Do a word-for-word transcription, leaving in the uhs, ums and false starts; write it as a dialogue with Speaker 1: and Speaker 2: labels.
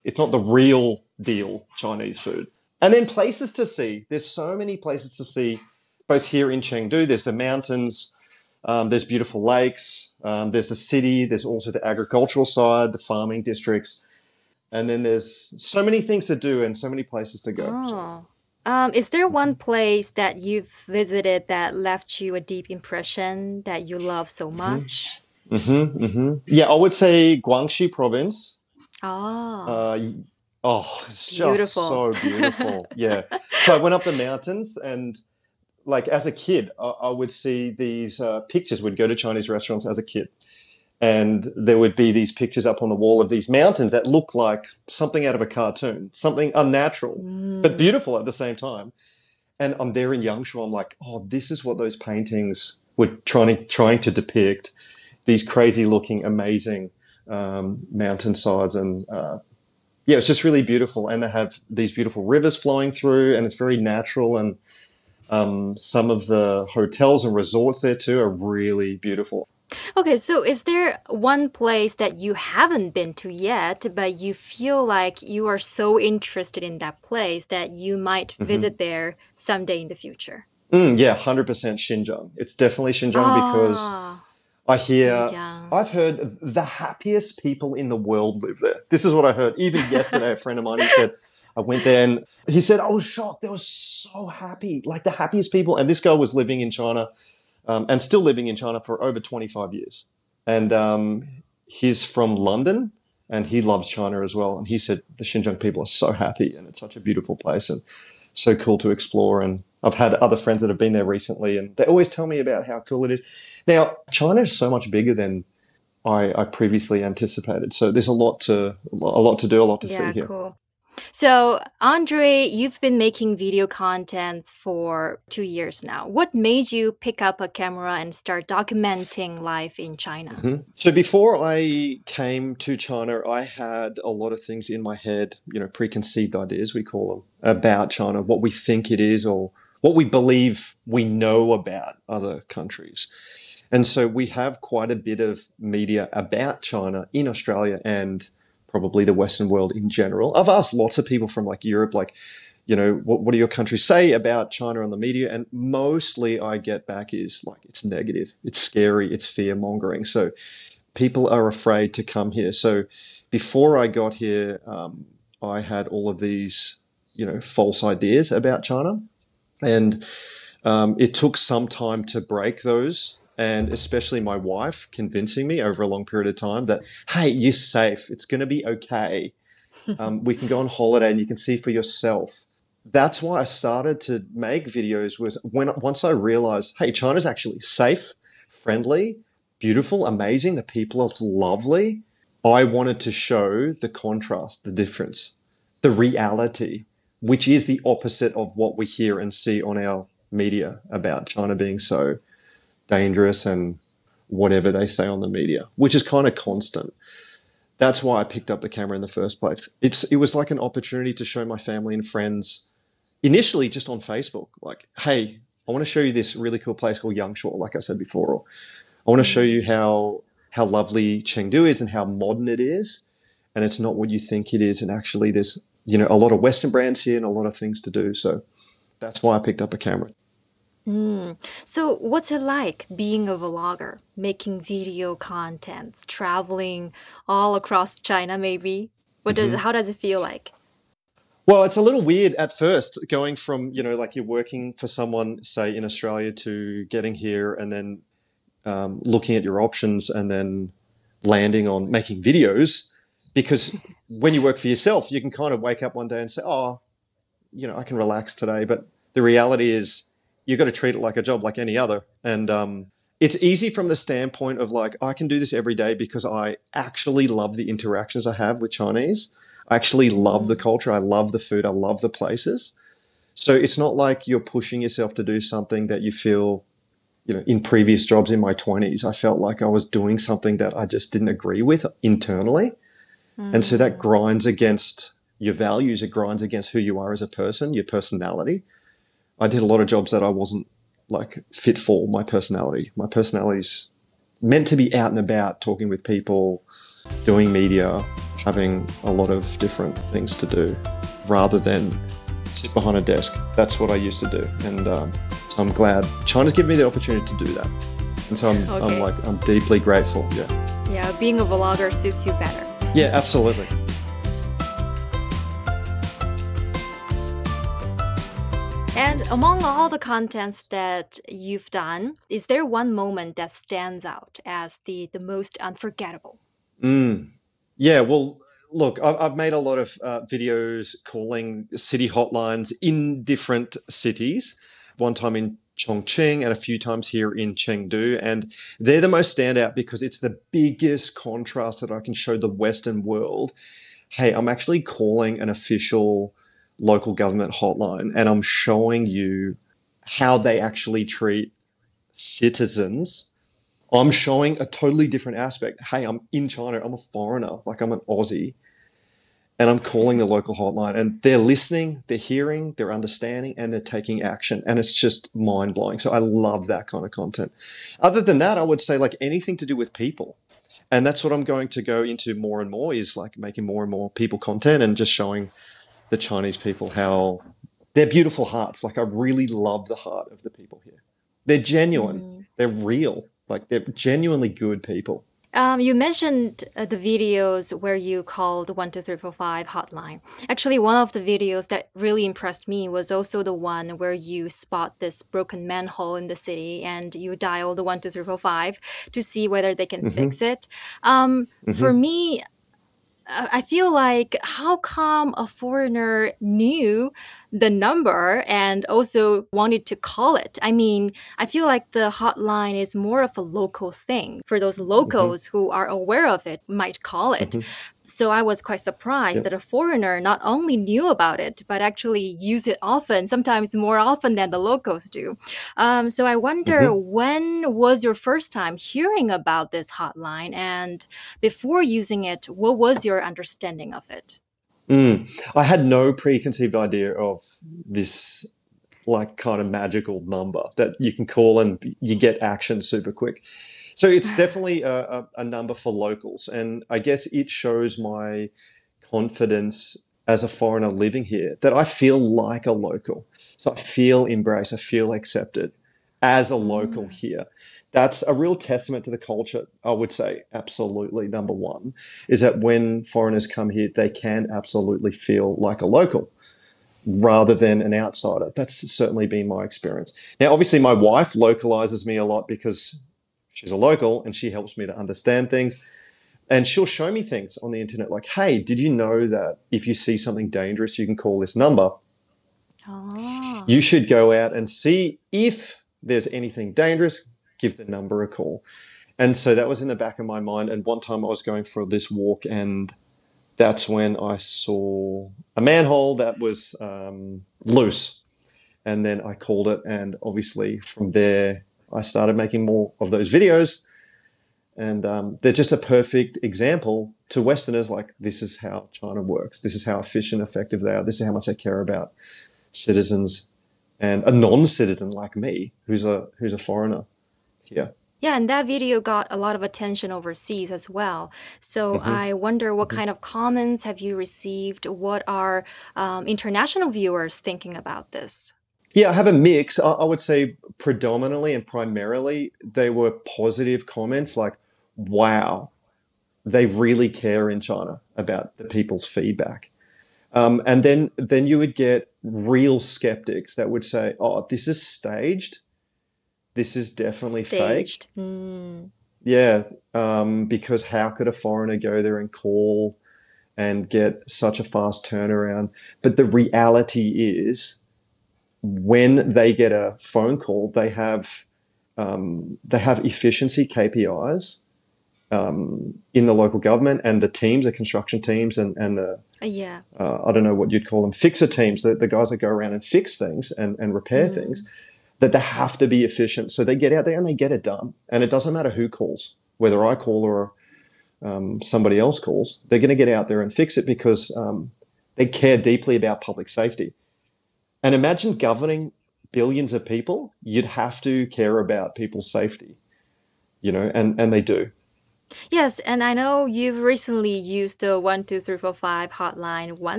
Speaker 1: It's not the real deal Chinese food. And then places to see. There's so many places to see, both here in Chengdu. There's the mountains, um, there's beautiful lakes, um, there's the city, there's also the agricultural side, the farming districts. And then there's so many things to do and so many places to go.
Speaker 2: Oh. Um, is there one place that you've visited that left you a deep impression that you love so
Speaker 1: hmm
Speaker 2: much?
Speaker 1: hmm hmm Yeah, I would say Guangxi province.
Speaker 2: Oh,
Speaker 1: Uh, oh, it's just
Speaker 2: beautiful.
Speaker 1: so beautiful. Yeah. So I went up the mountains and like as a kid, I, I would see these uh, pictures. We'd go to Chinese restaurants as a kid, and there would be these pictures up on the wall of these mountains that look like something out of a cartoon, something unnatural, but
Speaker 2: Mm,
Speaker 1: beautiful at the same time. And I'm there in Yangshuo. I'm like, oh, this is what those paintings were trying trying to depict. These crazy looking, amazing um, mountainsides, and uh, yeah, it's just really beautiful. And they have these beautiful rivers flowing through, and it's very natural. And um, some of the hotels and resorts there too are really beautiful.
Speaker 2: okay, so is there one place that you haven't been to yet, but you feel like you are so interested in that place that you might
Speaker 1: hmm
Speaker 2: visit there someday in the future?
Speaker 1: Mm, yeah, one hundred percent Xinjiang. It's definitely Xinjiang because
Speaker 2: Ah,
Speaker 1: I hear,
Speaker 2: Xinjiang.
Speaker 1: I've heard the happiest people in the world live there. This is what I heard. Even yesterday, a friend of mine, he said, I went there and he said, I was shocked. They were so happy, like the happiest people. And this guy was living in China um, and still living in China for over twenty-five years. And um, he's from London and he loves China as well. And he said, the Xinjiang people are so happy and it's such a beautiful place and so cool to explore. And I've had other friends that have been there recently and they always tell me about how cool it is. Now, China is so much bigger than I, I previously anticipated. So there's a lot to a lot to do, a lot to see
Speaker 2: Yeah,
Speaker 1: here.
Speaker 2: cool. So, Andre, you've been making video contents for two years now. What made you pick up a camera and start documenting life in China?
Speaker 1: Mhm. So before I came to China, I had a lot of things in my head, you know, preconceived ideas, we call them, about China, what we think it is or what we believe we know about other countries. And so we have quite a bit of media about China in Australia and probably the Western world in general. I've asked lots of people from like Europe, like, you know, what, what do your countries say about China on the media? And mostly I get back is like, it's negative, it's scary, it's fear mongering. So people are afraid to come here. So before I got here, um, I had all of these, you know, false ideas about China. And um, it took some time to break those. And especially my wife convincing me over a long period of time that, hey, you're safe. It's going to be okay. Um, we can go on holiday and you can see for yourself. That's why I started to make videos was when once I realized, hey, China's actually safe, friendly, beautiful, amazing. The people are lovely. I wanted to show the contrast, the difference, the reality, which is the opposite of what we hear and see on our media about China being so dangerous and whatever they say on the media, which is kind of constant. That's why I picked up the camera in the first place. It's it was like an opportunity to show my family and friends initially just on Facebook, like, hey, I want to show you this really cool place called Yangshuo, like I said before. Or I want to show
Speaker 2: Mm.
Speaker 1: you how how lovely Chengdu is and how modern it is. And it's not what you think it is. And actually there's, you know, a lot of Western brands here and a lot of things to do. So that's why I picked up a camera.
Speaker 2: Mm. So, what's it like being a vlogger, making video contents, traveling all across China, maybe? What does,
Speaker 1: hmm
Speaker 2: how does it feel like?
Speaker 1: Well, it's a little weird at first going from, you know, like you're working for someone, say in Australia, to getting here and then um, looking at your options and then landing on making videos. Because when you work for yourself, you can kind of wake up one day and say, oh, you know, I can relax today. But the reality is you've got to treat it like a job, like any other. And um, it's easy from the standpoint of like, I can do this every day because I actually love the interactions I have with Chinese. I actually love the
Speaker 2: Mm.
Speaker 1: culture. I love the food. I love the places. So it's not like you're pushing yourself to do something that you feel, you know, in previous jobs in my twenties, I felt like I was doing something that I just didn't agree with internally. And so that
Speaker 2: Mm.
Speaker 1: grinds against your values. It grinds against who you are as a person, your personality. I did a lot of jobs that I wasn't like fit for my personality. My personality's meant to be out and about, talking with people, doing media, having a lot of different things to do rather than sit behind a desk. That's what I used to do. And um, so I'm glad China's given me the opportunity to do that. And so I'm,
Speaker 2: Okay.
Speaker 1: I'm like, I'm deeply grateful. Yeah.
Speaker 2: Yeah, being a vlogger suits you better.
Speaker 1: Yeah, absolutely.
Speaker 2: And among all the contents that you've done, is there one moment that stands out as the, the most unforgettable?
Speaker 1: Mm. Yeah, well, look, I've, I've made a lot of uh, videos calling city hotlines in different cities, one time in Chongqing and a few times here in Chengdu. And they're the most standout because it's the biggest contrast that I can show the Western world. Hey, I'm actually calling an official local government hotline and I'm showing you how they actually treat citizens. I'm showing a totally different aspect. Hey, I'm in China. I'm a foreigner. Like I'm an Aussie. And I'm calling the local hotline and they're listening, they're hearing, they're understanding, and they're taking action. And it's just mind blowing. So I love that kind of content. Other than that, I would say like anything to do with people. And that's what I'm going to go into more and more is like making more and more people content and just showing the Chinese people how they're beautiful hearts. Like I really love the heart of the people here. They're genuine.
Speaker 2: Mm.
Speaker 1: They're real. Like they're genuinely good people.
Speaker 2: Um, you mentioned uh, the videos where you called the one two three four five hotline. Actually, one of the videos that really impressed me was also the one where you spot this broken manhole in the city and you dial the one two three four five to see whether they can
Speaker 1: Mm-hmm.
Speaker 2: fix it. Um, for
Speaker 1: Mm-hmm.
Speaker 2: me, uh, I feel like how come a foreigner knew the number and also wanted to call it? I mean, I feel like the hotline is more of a local thing. For those locals who are aware of it, might call it.
Speaker 1: Mm-hmm.
Speaker 2: So I was quite surprised
Speaker 1: Yeah.
Speaker 2: that a foreigner not only knew about it, but actually use it often, sometimes more often than the locals do. Um, so I wonder,
Speaker 1: Mm-hmm.
Speaker 2: when was your first time hearing about this hotline? And before using it, what was your understanding of it?
Speaker 1: Mm. I had no preconceived idea of this like kind of magical number that you can call and you get action super quick. So it's definitely a, a, a number for locals. And I guess it shows my confidence as a foreigner living here that I feel like a local. So I feel embraced, I feel accepted as a local
Speaker 2: Mm.
Speaker 1: here. That's a real testament to the culture, I would say. Absolutely. Number one is that when foreigners come here, they can absolutely feel like a local rather than an outsider. That's certainly been my experience. Now, obviously, my wife localizes me a lot because she's a local and she helps me to understand things. And she'll show me things on the internet like, hey, did you know that if you see something dangerous, you can call this number?
Speaker 2: Oh.
Speaker 1: You should go out and see if there's anything dangerous, give the number a call. And so that was in the back of my mind. And one time I was going for this walk and that's when I saw a manhole that was um, loose. And then I called it. And obviously from there, I started making more of those videos. And um, they're just a perfect example to Westerners, like this is how China works. This is how efficient, effective they are. This is how much they care about citizens and a non-citizen like me who's a who's a foreigner here.
Speaker 2: Yeah, and that video got a lot of attention overseas as well. So
Speaker 1: Mm-hmm.
Speaker 2: I wonder, what
Speaker 1: Mm-hmm.
Speaker 2: kind of comments have you received? What are um, international viewers thinking about this?
Speaker 1: Yeah, I have a mix. I, I would say predominantly and primarily they were positive comments like, wow, they really care in China about the people's feedback. Um, and then then you would get real skeptics that would say, oh, this is staged. This is definitely fake.
Speaker 2: Staged. Mm.
Speaker 1: Yeah, um, because how could a foreigner go there and call and get such a fast turnaround? But the reality is, when they get a phone call, they have um, they have efficiency K P Is um, in the local government and the teams, the construction teams, and and the
Speaker 2: Uh, Yeah.
Speaker 1: uh, I don't know what you'd call them, fixer teams, the, the guys that go around and fix things and, and repair
Speaker 2: Mm.
Speaker 1: things. That they have to be efficient. So they get out there and they get it done. And it doesn't matter who calls, whether I call or um, somebody else calls, they're going to get out there and fix it because um, they care deeply about public safety. And imagine governing billions of people, you'd have to care about people's safety, you know, and, and they do.
Speaker 2: Yes, and I know you've recently used the one two three four five hotline once.